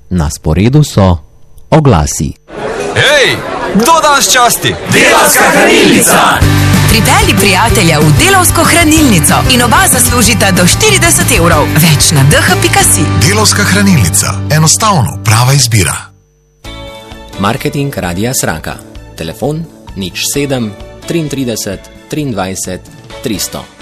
Na sporedu so oglasi. Hej, kdo danes časti? Delavska hranilnica! Pripelji prijatelja v Delavsko hranilnico in oba zaslužita do 40 evrov. Več na dh.si. Delavska hranilnica. Enostavno prava izbira. Marketing Radia Sraka. Telefon 07 33 23 300.